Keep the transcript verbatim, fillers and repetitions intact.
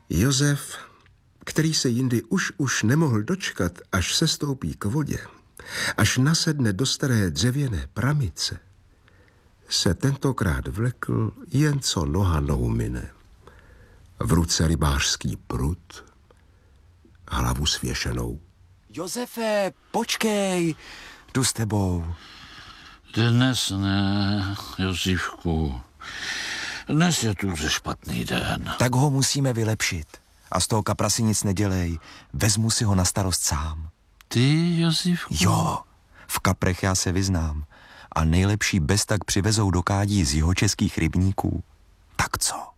Josef, který se jindy už už nemohl dočkat, až se stoupí k vodě, až nasedne do staré dřevěné pramice, se tentokrát vlekl jen co noha nohu mine. V ruce rybářský prut, hlavu svěšenou. Josefe, počkej, jdu s tebou. Dnes ne, Josifku. Dnes je tu ze špatný den. Tak ho musíme vylepšit. A z toho kapra si nic nedělej. Vezmu si ho na starost sám. Ty, Josifku? Jo, v kaprech já se vyznám. A nejlepší beztak přivezou do kádí z jihočeských rybníků. Tak co?